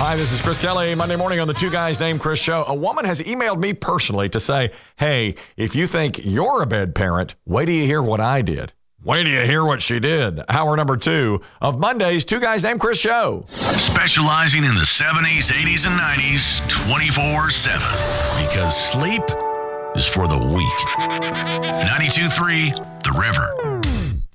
Hi, this is Chris Kelly. Monday morning on the Two Guys Named Chris show. A woman has emailed me personally to say, hey, if you think you're a bad parent, wait till you hear what I did. Wait till you hear what she did. Hour number 2 of Monday's Two Guys Named Chris show. Specializing in the 70s, 80s, and 90s 24/7. Because sleep is for the weak. 92.3 The River.